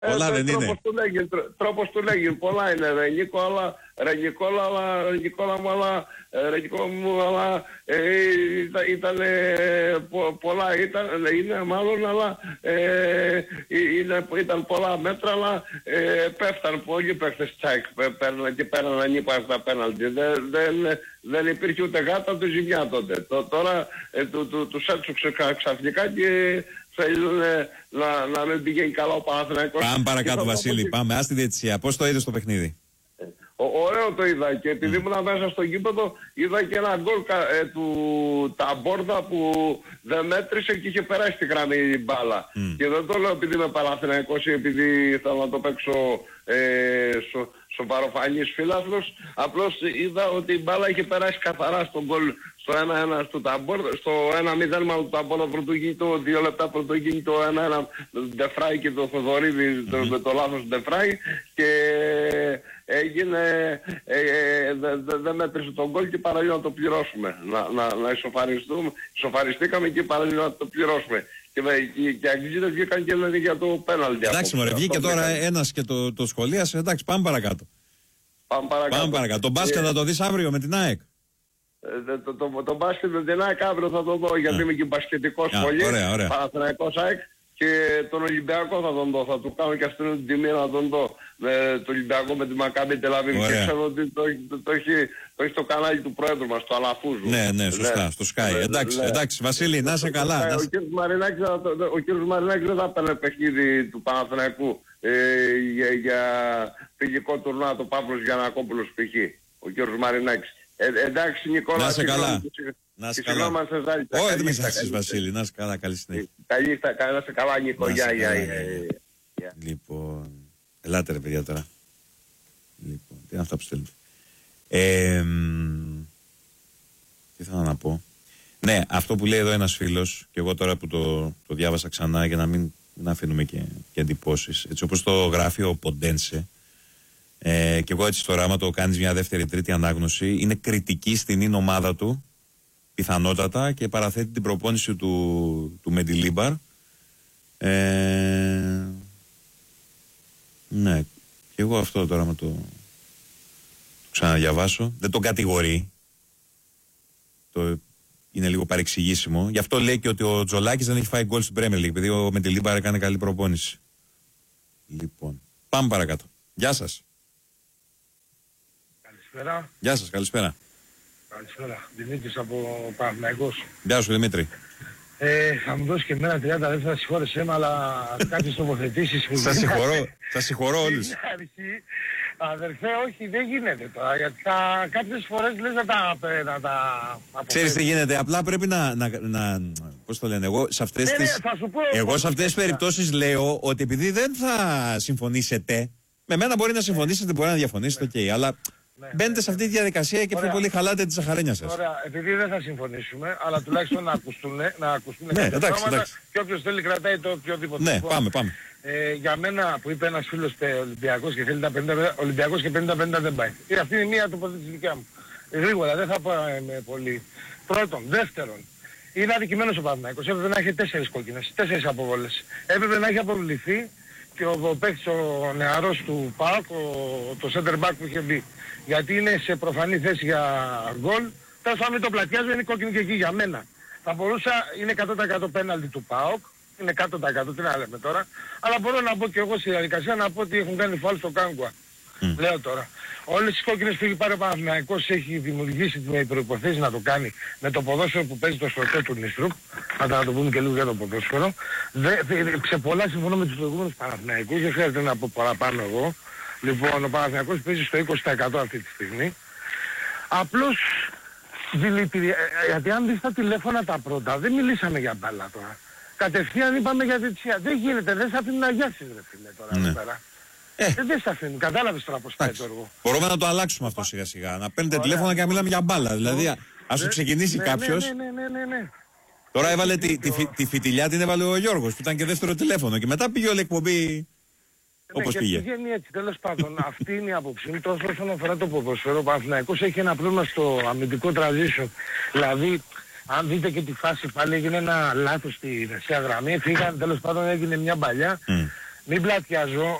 Πολλά δεν είναι. Τρόπος του λέγει. Πολλά είναι. Ρε Νικόλα μου, αλλά ήταν πολλά, είναι μάλλον, αλλά ήταν πολλά μέτρα, αλλά πέφταν πολλοί παίκτες τσάκ, πέραναν είπα στα πέναλτι. Δεν υπήρχε ούτε γάτα ούτε ζημιά τότε. Τώρα τους έτσουξε ξαφνικά και θέλουν να μην πηγαίνει καλά ο Παναθηναϊκός. Πάμε παρακάτω, Βασίλη, πάμε. Ας τη διαιτησία. Πώς το είδες το παιχνίδι? Ωραίο το είδα και επειδή ήμουν μέσα στο γήπεδο είδα και ένα γκολ του Ταμπόρδα που δεν μέτρησε και είχε περάσει τη γραμμή μπάλα. Και δεν το λέω επειδή είμαι Παναθηναϊκός ή επειδή θέλω να το παίξω σοβαροφανής φίλαθλος, απλώς είδα ότι η μπάλα είχε περάσει καθαρά στον γκολ στο 1-1 του Ταμπόρδα, στο 1-0 μάλλον του Ταμπόρδα πρωτογίνει το 2 λεπτά πρωτογίνει το 1-1 Ντεφράι και το Θοδωρίδη με το λάθος Ντεφράι και έγινε, δεν μέτρησε τον γκολ και παραλίγο να το πληρώσουμε, να ισοφαριστήκαμε και παραλίγο να το πληρώσουμε. Και αγγλίδες βγήκαν και λένε για το πέναλτι. Εντάξει μωρέ, βγήκε τώρα ένας και το σχολίασε. Εντάξει, πάμε παρακάτω. Πάμε παρακάτω. Το μπάσκετ θα το δεις αύριο με την ΑΕΚ? Το μπάσκετ με την ΑΕΚ αύριο θα το δω, γιατί είμαι και μπασκετικός πολύ. Παναθηναϊκός ΑΕΚ. Και τον Ολυμπιακό θα τον δω, θα του κάνω και αυτήν την τιμή να τον δω. Το Ολυμπιακό με τη Μακάμπι Τελαβίβ. Και ξέρω ότι το έχει στο κανάλι του πρόεδρου μας, το Αλαφούζου. Ναι, σωστά, στο Sky. Εντάξει, Βασίλη, να είσαι καλά. Ο κύριος Μαρινάκης δεν θα παίρνει παιχνίδι του Παναθηναϊκού για φιλικό τουρνουά το Παύλος Γιαννακόπουλος π.χ. Ο κύριος Μαρινάκης. Εντάξει Νικόλα. Να είσαι καλά. Να είσαι καλά. Όχι, δεν με συγχωρείς Βασίλη, να είσαι καλά, καλή συνέχεια. Να είσαι καλά Νίκο, γεια. Λοιπόν, ελάτε ρε παιδιά τώρα. Λοιπόν, τι είναι αυτά που στέλνετε? Τι θέλω να πω? Ναι, αυτό που λέει εδώ ένας φίλος, και εγώ τώρα που το διάβασα ξανά για να μην αφήνουμε και εντυπώσεις, έτσι όπως το γράφει ο Ποντένσε, και εγώ έτσι τώρα άμα το κάνεις μια δεύτερη τρίτη ανάγνωση, είναι κριτική στην ίν ομάδα του πιθανότατα και παραθέτει την προπόνηση του Μεντιλίμπαρ. Ναι, και εγώ αυτό τώρα με το ξαναδιαβάσω. Δεν τον κατηγορεί. Είναι λίγο παρεξηγήσιμο. Γι' αυτό λέει και ότι ο Τζολάκης δεν έχει φάει γκολ στην Premier League, επειδή ο Μεντιλίμπαρ έκανε καλή προπόνηση. Λοιπόν, πάμε παρακάτω. Γεια σας. Καλησπέρα. Γεια σας, καλησπέρα. Καλησπέρα. Δημήτρης από Παναθηναϊκός. Γεια σου Δημήτρη. Θα μου δώσει και εμένα 30 δεύτερα, συγχώρεσέ με, αλλά κάποιες τοποθετήσεις που Σας συγχωρώ όλους. Αδερφέ, όχι, δεν γίνεται τώρα, γιατί κάποιες φορές λες να τα αποφέρεις. Ξέρεις τι γίνεται, απλά πρέπει πώς το λένε, εγώ σε αυτές τις περιπτώσεις λέω ότι επειδή δεν θα συμφωνήσετε, με μένα μπορεί να συμφωνήσετε, μπορεί να διαφωνήσετε, αλλά μπαίνετε σε αυτή τη διαδικασία και πιο πολύ χαλάτε τη σαχαρένια σας. Ωραία, επειδή δεν θα συμφωνήσουμε, αλλά τουλάχιστον να ακουστούν ναι, εντάξει. Και όποιος θέλει κρατάει το οποιοδήποτε. Ναι, πάμε. Για μένα που είπε ένας φίλος Ολυμπιακός και θέλει τα 50, Ολυμπιακός και 50-50 δεν πάει. Αυτή είναι μία τοποθέτηση δικιά μου. Γρήγορα, δεν θα πάμε πολύ. Πρώτον. Δεύτερον, είναι αδικημένος ο Παναθηναϊκός. Έπρεπε να έχει 4 κόκκινες, 4 αποβόλες. Έπρεπε να έχει αποβληθεί και ο παίκτης ο νεαρός του ΠΑΟΚ, το center back που είχε μπει. Γιατί είναι σε προφανή θέση για γκολ. Τέλος πάντων μην το πλατιάζω, είναι κόκκινη και εκεί για μένα. Θα μπορούσα, είναι 100% πέναλτι του ΠΑΟΚ. Είναι 100%, τι να λέμε τώρα. Αλλά μπορώ να πω και εγώ στη διαδικασία να πω ότι έχουν κάνει φάουλ στο Κάγκουα. Λέω τώρα. Όλες τις κόκκινες που έχει πάρει ο Παναθηναϊκός έχει δημιουργήσει την προϋποθέση να το κάνει με το ποδόσφαιρο που παίζει το στρωτό του Νίστρουπ. Να το πούμε και λίγο για το ποδόσφαιρο. Σε πολλά συμφωνώ με τους προηγούμενους Παναθηναϊκούς, δεν χρειάζεται να πω παραπάνω εγώ. Λοιπόν, ο Παναθηναϊκός παίζει στο 20% αυτή τη στιγμή. Απλώς δηλητηρία, γιατί αν δεις τα τηλέφωνα τα πρώτα, δεν μιλήσαμε για μπάλα τώρα. Κατευθείαν είπαμε για διετησία. Δεν γίνεται, δεν σε αφήνουν να γιάσεις ρε φίλε τώρα εδώ πέρα. Δεν σε αφήνουν, κατάλαβες τώρα πως πάει το έργο. Μπορούμε να το αλλάξουμε αυτό σιγά σιγά, να παίρνετε τηλέφωνα και να μιλάμε για μπάλα. Δηλαδή ας σου ξεκινήσει κάποιος. Ναι. Τώρα έβαλε τη φιτιλιά, την έβαλε ο Γιώργος που ήταν και δεύτερο τηλέφωνο και μετά πήγε όλη η εκπομπή όπως πήγε. Πηγαίνει έτσι, τέλος πάντων. Αυτή είναι η άποψή μου. Τόσο όσον αφορά το ποδόσφαιρο, ο Παναθηναϊκός έχει ένα πρόβλημα στο αμυντικό transition. Δηλαδή, αν δείτε και τη φάση πάλι έγινε ένα λάθος στη δεξιά γραμμή, φύγαν, τέλος πάντων έγινε μια παλιά. μην πλατιάζω,